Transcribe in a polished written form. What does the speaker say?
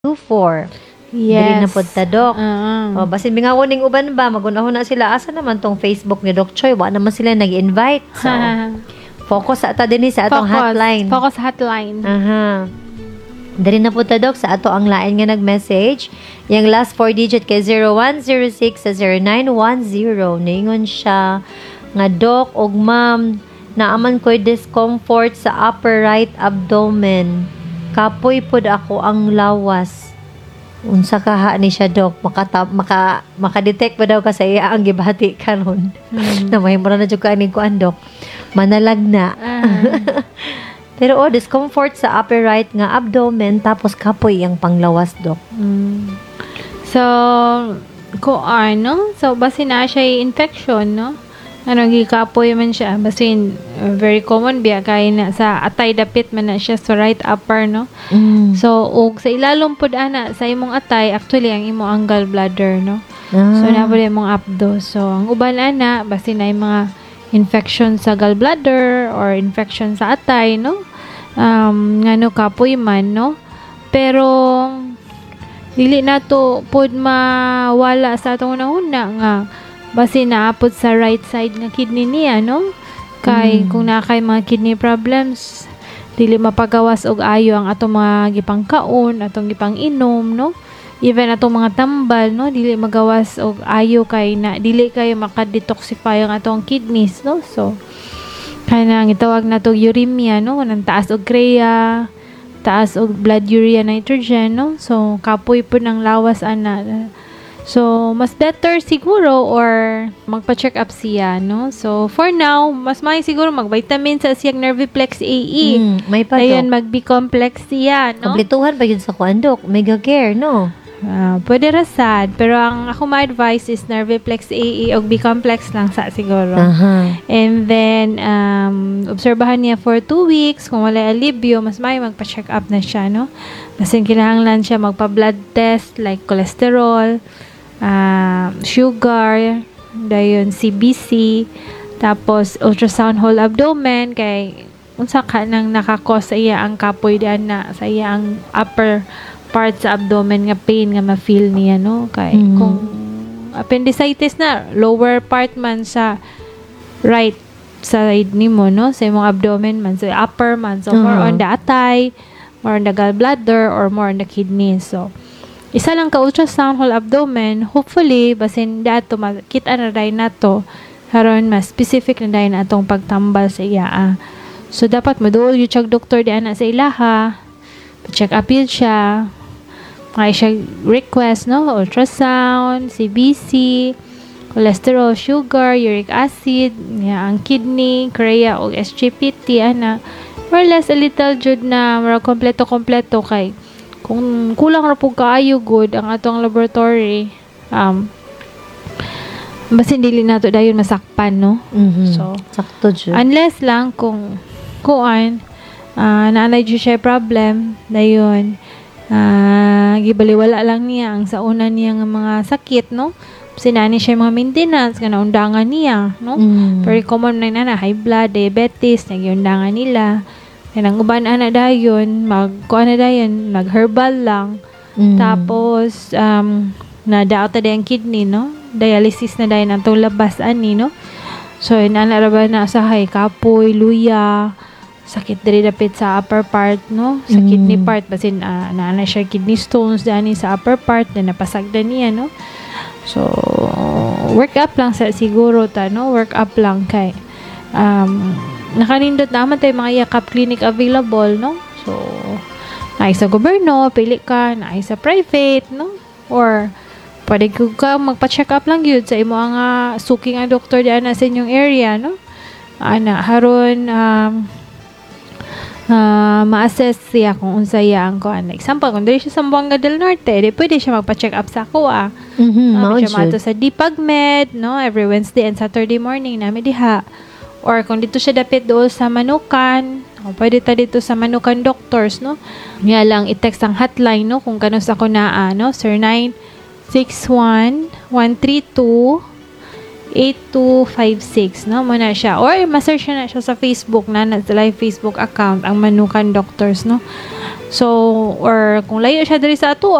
0917-938-2224. Dili na pod ta, Dok. O, basin mga kuning uban ba, magunahon na sila. Asa naman tong Facebook ni Doc Choi? Wa naman sila nag-invite. So, focus sa ata din sa atong hotline. Focus hotline. Aha. Dali na po ta, Dok, sa ato ang lain nga nag-message. Yung last 4 digit kay 0106 sa 0910. Ningon siya nga, Dok, og ma'am, naaman ko'y discomfort sa upper right abdomen. Kapoy pod ako ang lawas. Unsa kaha ni siya, Dok? Makadetect ba daw ka sa iya ang gibati karon? Na mahimo na jud ka ani kuan, Dok. Manalag na. Pero discomfort sa upper right nga abdomen tapos kapoy ang panglawas, Dok. So, so basi na siya infection, no? Gikapoy man siya. Basin, very common biya kay na sa atay dapit man na siya sa right upper, no? So, og sa ilalom pod ana sa imong atay, actually ang imo ang gallbladder, no? So, napod imong abdo. So, ang uban ana, basin na yung mga infection sa gallbladder or infection sa atay, no? Kapoy man, no? Pero, dili na to pod mawala sa atong una nga basi naapod sa right side nga kidney niya, no? Kay kung nakay mga kidney problems, dili mapagawas og ayo ang atong mga gipangkaon, atong gipang-inom, no? Even atong mga tambal, no? Dili magawas og ayo kay na dili kayo maka-detoxify ang atong kidneys, no? So kanang itawag nato uremia, no? Nang taas og urea, taas og blood urea nitrogen, no? So kapoy po ng lawas ana. So, mas better siguro or magpa-check up siya, no? So, for now, mas may siguro mag-vitamin sa siyang Nerviplex AE. May pa, Ayan, mag-B-complex siya, no? Komplituhan pa yun sa kuan, Dok. Mega Care, no? Pwede rasad. Pero ang ako ma-advise is Nerviplex AE o B-complex lang sa siguro. And then, obserbahan niya for 2 weeks. Kung wala alibyo, mas may magpa-check up na siya, no? Kasi kailangan siya magpa-blood test like cholesterol, sugar, dayon CBC, tapos ultrasound whole abdomen kay unsa ka nang nakakos sa iya ang kapoy diyan na sa iya ang upper part sa abdomen nga pain nga ma-feel niya, no? Kay kung appendicitis na lower part man sa right side nimo, no? Sa imong abdomen man, sa upper man, so more on the atay, more on the gallbladder, or more on the kidney. So isa lang ka ultrasound whole abdomen, hopefully basin dato makita na dai nato karon mas specific na dai na atong pagtambal sa iya. So dapat maduol gyud siya doktor di ana sa ilaha, check up yun siya, may siya request, no? Ultrasound, CBC, cholesterol, sugar, uric acid, ang kidney, urea o SGPT ana. More or less a little jud na mara kompleto kay kung kulang ra pug kaayo good ang atong laboratory, basin dili nato dayon masakpan, no? So sakto jud. Unless lang kung kuan naanay jud siya problem dayon, gibaliwala lang niya ang sa una niya nga mga sakit, no? Sinani siya mga maintenance nga naundangan niya, no? Very common na high blood, diabetes, nagiundangan nila. Kanang uban ana dayon, mag-herbal lang. Tapos na-doubt na ang kidney, no? Dialysis na dayon ang labas ani, no? So ana ra ba na sa kapoy, luya, sakit diri dapit sa upper part, no? Sa kidney part basin na siya kidney stones dani sa upper part na napasagdan niya, no? So work up lang sa siguro ta, no? Work up lang kay nakanindot naman tayo mga yakap clinic available, no? So, naay sa gobyerno, pili ka, naay sa private, no? Or, pwede ka magpa-check up lang yun sa imo ang suking ang doktor diyan sa inyong area, no? Haron, ma-assess siya kung unsa iya ang kuan. Example, kung dili siya sa Buanga del Norte, pwede siya magpa-check up sa kuha. Siya mato sa DPAGMed, no? Every Wednesday and Saturday morning, namin diha. Or kung dito siya dapit doon sa Manukan, pwede ta dito sa Manukan Doctors, no? Nga lang i-text ang hotline, no? Kung kanus ako na, no? Sir 961-132-8256, no? Muna siya. Or ma-search na siya sa Facebook na sa live Facebook account, ang Manukan Doctors, no? So, or kung layo siya diri sa ato,